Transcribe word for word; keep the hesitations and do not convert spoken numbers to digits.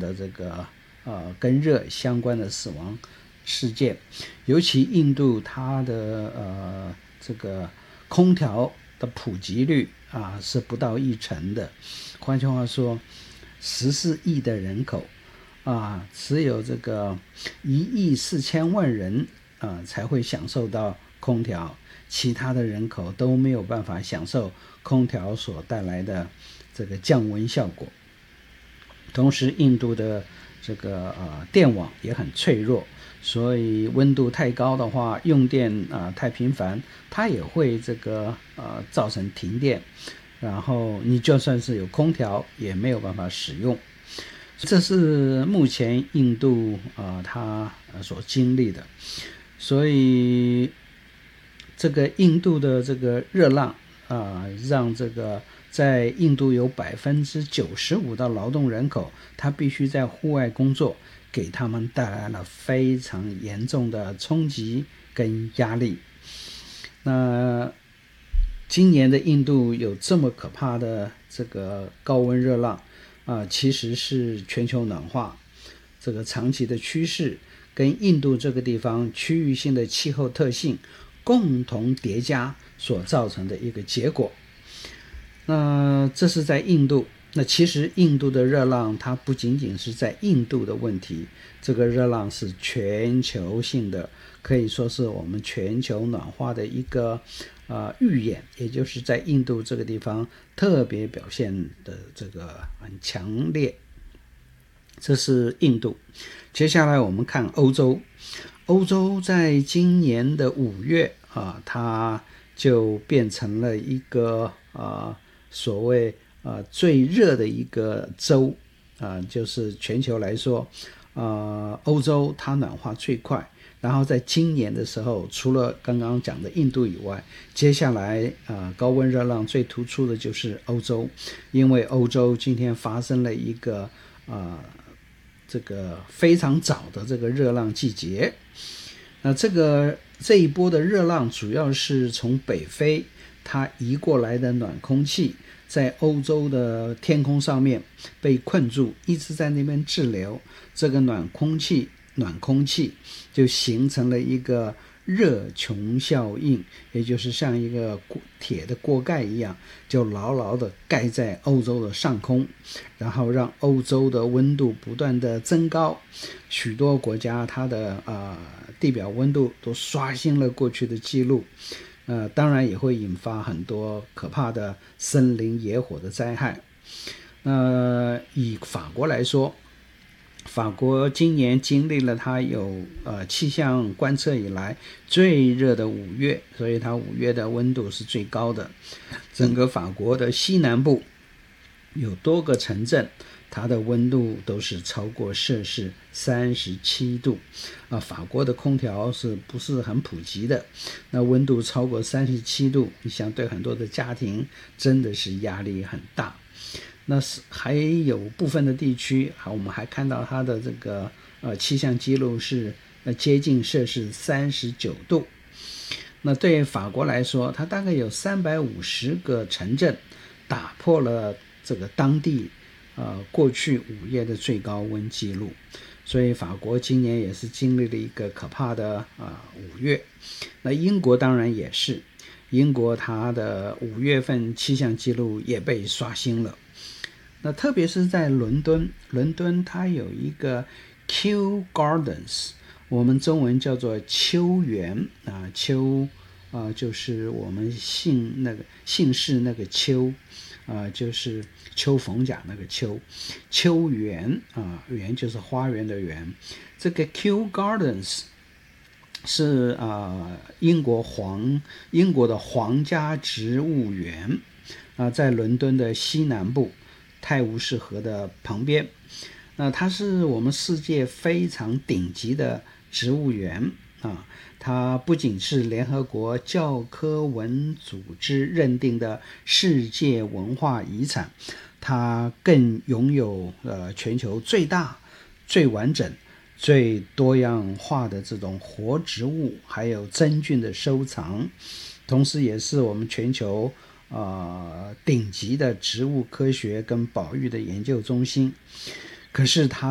的这个呃跟热相关的死亡事件，尤其印度它的呃这个空调的普及率啊是不到一成的，换句话说，十四亿的人口啊，只有这个一亿四千万人啊才会享受到空调，其他的人口都没有办法享受空调所带来的这个降温效果。同时，印度的这个呃电网也很脆弱，所以温度太高的话，用电啊、呃、太频繁，它也会这个呃造成停电，然后你就算是有空调也没有办法使用。这是目前印度啊、呃、它所经历的，所以这个印度的这个热浪啊、呃，让这个在印度有百分之九十五的劳动人口，他必须在户外工作，给他们带来了非常严重的冲击跟压力。那今年的印度有这么可怕的这个高温热浪啊、呃，其实是全球暖化这个长期的趋势，跟印度这个地方区域性的气候特性共同叠加所造成的一个结果。那这是在印度，那其实印度的热浪它不仅仅是在印度的问题，这个热浪是全球性的，可以说是我们全球暖化的一个呃预演，也就是在印度这个地方特别表现的这个很强烈。这是印度。接下来我们看欧洲，欧洲在今年的五月啊，它就变成了一个啊所谓啊最热的一个州啊，就是全球来说，啊欧洲它暖化最快。然后在今年的时候，除了刚刚讲的印度以外，接下来啊高温热浪最突出的就是欧洲，因为欧洲今天发生了一个啊这个非常早的这个热浪季节。那这个这一波的热浪主要是从北非它移过来的暖空气，在欧洲的天空上面被困住，一直在那边滞留，这个暖空气暖空气就形成了一个热穹效应，也就是像一个铁的锅盖一样，就牢牢的盖在欧洲的上空，然后让欧洲的温度不断的增高，许多国家它的呃地表温度都刷新了过去的记录，呃，当然也会引发很多可怕的森林野火的灾害。呃，以法国来说，法国今年经历了它有呃气象观测以来最热的五月，所以它五月的温度是最高的。整个法国的西南部有多个城镇，它的温度都是超过摄氏三十七度啊。法国的空调是不是很普及的？那温度超过三十七度，你想对很多的家庭真的是压力很大。那是还有部分的地区，我们还看到它的这个呃气象记录是呃接近摄氏三十九度。那对法国来说，它大概有三百五十个城镇打破了这个当地呃过去五月的最高温记录，所以法国今年也是经历了一个可怕的啊、呃、五月。那英国当然也是，英国它的五月份气象记录也被刷新了。那特别是在伦敦，伦敦它有一个 Kew Gardens， 我们中文叫做秋园啊，秋啊就是我们姓那个姓氏那个秋啊，就是秋逢甲那个秋，秋园啊，园就是花园的园。这个 Kew Gardens 是啊英国皇英国的皇家植物园啊，在伦敦的西南部。泰晤士河的旁边，那它是我们世界非常顶级的植物园啊！它不仅是联合国教科文组织认定的世界文化遗产，它更拥有呃全球最大、最完整、最多样化的这种活植物还有真菌的收藏，同时也是我们全球呃，顶级的植物科学跟保育的研究中心。可是它